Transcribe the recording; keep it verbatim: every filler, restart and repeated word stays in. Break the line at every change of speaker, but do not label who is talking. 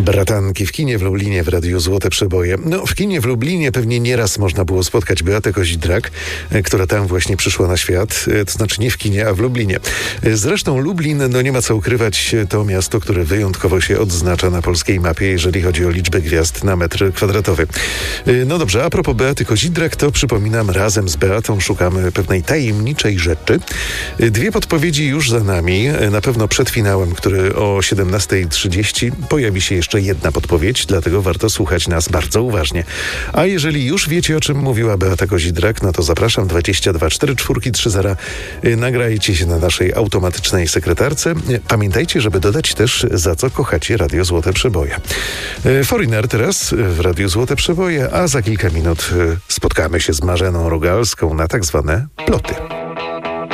Bratanki w kinie w Lublinie w Radiu Złote Przeboje. No, w kinie w Lublinie pewnie nieraz można było spotkać Beatę Kozidrak, która tam właśnie przyszła na świat. To znaczy nie w kinie, a w Lublinie. Zresztą Lublin, no nie ma co ukrywać, to miasto, które wyjątkowo się odznacza na polskiej mapie, jeżeli chodzi o liczbę gwiazd na metr kwadratowy. No dobrze, a propos Beaty Kozidrak, to przypominam, razem z Beatą szukamy pewnej tajemniczej rzeczy. Dwie podpowiedzi już za nami. Na pewno przed finałem, który o siedemnasta trzydzieści pojawi się jeszcze jedna podpowiedź, dlatego warto słuchać nas bardzo uważnie. A jeżeli już wiecie, o czym mówiła Beata Kozidrak, no to zapraszam dwadzieścia dwa cztery cztery trzy zero. Nagrajcie się na naszej automatycznej sekretarce. Pamiętajcie, żeby dodać też, za co kochacie Radio Złote Przeboje. Foreigner teraz w Radiu Złote Przeboje, a za kilka minut spotkamy się z Marzeną Rogalską na tak zwane ploty.